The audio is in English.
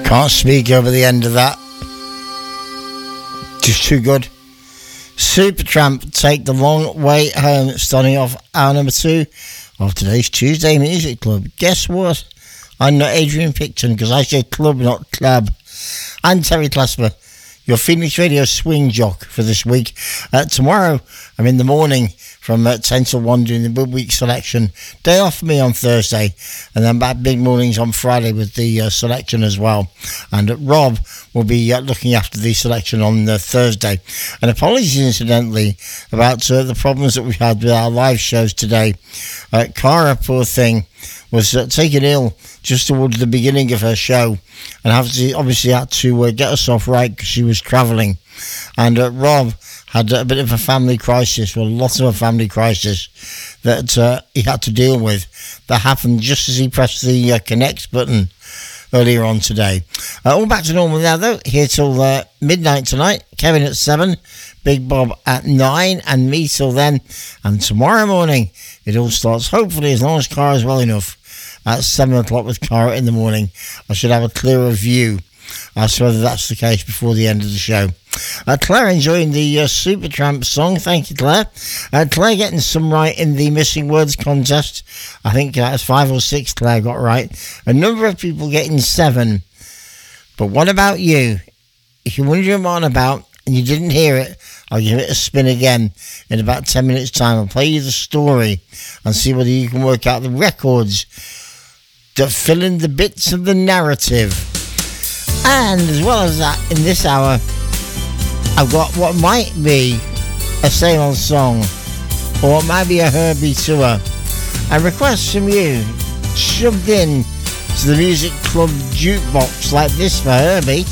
Can't speak over the end of that. Just too good. Supertramp, Take the Long Way Home, starting off hour number 2 of today's Tuesday Music Club. Guess what? I'm not Adrian Picton because I said club, not club. I'm Terry Clasper, your Phoenix Radio swing jock for this week. Tomorrow, I'm in the morning from 10 till 1 doing the midweek selection. Day off for me on Thursday, and then back big mornings on Friday with the selection as well. And Rob will be looking after the selection on Thursday. And apologies, incidentally, about the problems that we've had with our live shows today. Cara, poor thing, was taken ill just towards the beginning of her show, and obviously had to get herself right because she was travelling. And Rob had a bit of a family crisis, well, lots of a family crisis that he had to deal with. That happened just as he pressed the connect button earlier on today. All back to normal now, though. Here till midnight tonight. Kevin at 7, Big Bob at 9, and me till then. And tomorrow morning, it all starts, hopefully, as long as Cara's well enough, at 7 o'clock with Cara in the morning. I should have a clearer view as to whether that's the case before the end of the show. Claire enjoying the Supertramp song. Thank you, Claire. Claire getting some right in the missing words contest. I think that's 5 or 6 Claire got right. A number of people getting 7. But what about you? If you're wondering what I'm about and you didn't hear it, I'll give it a spin again in about 10 minutes time. I'll play you the story and see whether you can work out the records that fill in the bits of the narrative. And as well as that, in this hour, I've got what might be a same old song, or it might be a Herbie tour, and requests from you shoved in to the Music Club jukebox like this for Herbie.